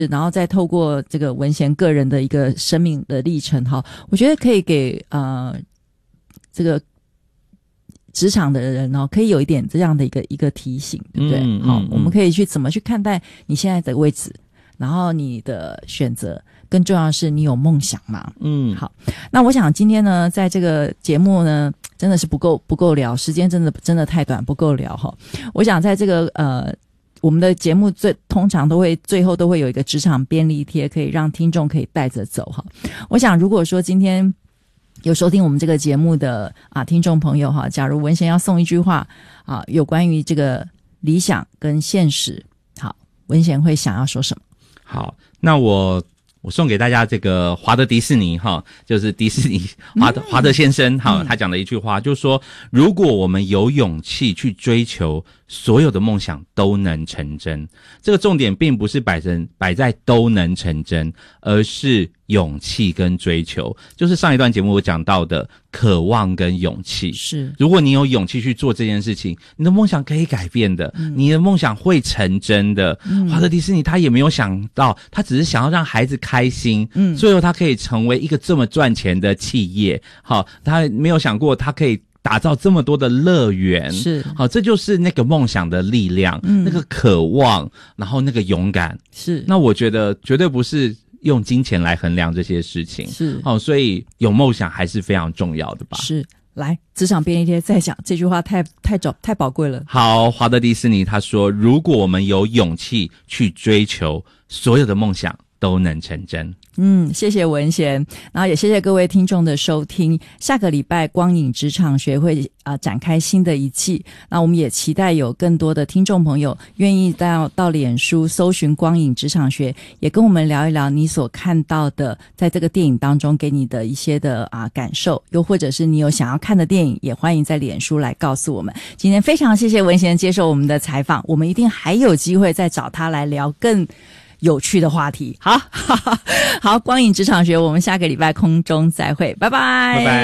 然后再透过这个文贤个人的一个生命的历程哈，我觉得可以给这个职场的人可以有一点这样的一个提醒，对不对？好，我们可以去怎么去看待你现在的位置，然后你的选择，更重要的是你有梦想嘛？好，那我想今天呢，在这个节目呢，真的是不够聊，时间真的太短，不够聊哈。我想在这个我们的节目通常最后都会有一个职场便利贴，可以让听众可以带着走哈。我想如果说今天有收听我们这个节目的听众朋友哈，假如文贤要送一句话有关于这个理想跟现实，好，文贤会想要说什么？ 好，那我送给大家这个华德迪士尼哈，就是迪士尼华德先生哈，他讲的一句话就是说，如果我们有勇气去追求，所有的梦想都能成真。这个重点并不是摆在都能成真，而是勇气跟追求，就是上一段节目我讲到的渴望跟勇气。是，如果你有勇气去做这件事情，你的梦想可以改变的，你的梦想会成真的。华特迪士尼他也没有想到，他只是想要让孩子开心，最后他可以成为一个这么赚钱的企业。好，他没有想过他可以打造这么多的乐园，是好，这就是那个梦想的力量，那个渴望，然后那个勇敢，是。那我觉得绝对不是用金钱来衡量这些事情，是好，所以有梦想还是非常重要的吧。是，来，职场便利贴再讲这句话太宝贵了。好，华德迪士尼他说，如果我们有勇气去追求，所有的梦想都能成真。谢谢文贤，然后也谢谢各位听众的收听。下个礼拜光影职场学会展开新的一季，那我们也期待有更多的听众朋友愿意到脸书搜寻光影职场学，也跟我们聊一聊你所看到的在这个电影当中给你的一些的感受，又或者是你有想要看的电影，也欢迎在脸书来告诉我们。今天非常谢谢文贤接受我们的采访，我们一定还有机会再找他来聊更有趣的话题。好，光影职场学，我们下个礼拜空中再会，拜拜。拜拜。